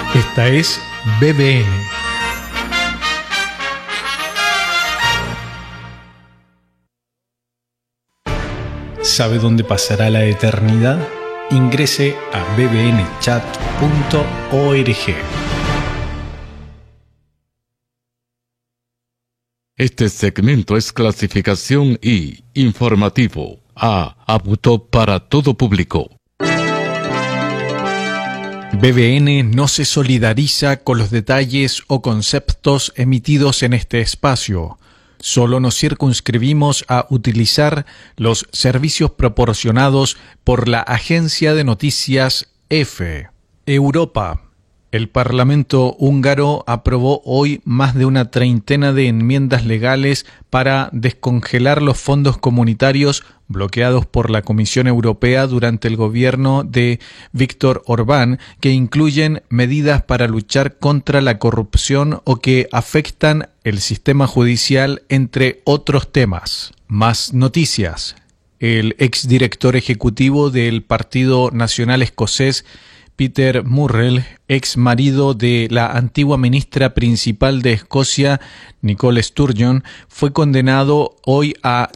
Esta es BBN. ¿Sabe dónde pasará la eternidad? Ingrese a bbnchat.org. Este segmento es clasificación I, informativo, apto para todo público. BBN no se solidariza con los detalles o conceptos emitidos en este espacio. Solo nos circunscribimos a utilizar los servicios proporcionados por la agencia de noticias EFE. Europa. El Parlamento húngaro aprobó hoy más de una treintena de enmiendas legales para descongelar los fondos comunitarios bloqueados por la Comisión Europea durante el gobierno de Viktor Orbán, que incluyen medidas para luchar contra la corrupción o que afectan el sistema judicial, entre otros temas. Más noticias. El exdirector ejecutivo del Partido Nacional Escocés, Peter Murrell, ex marido de la antigua ministra principal de Escocia, Nicola Sturgeon, fue condenado hoy a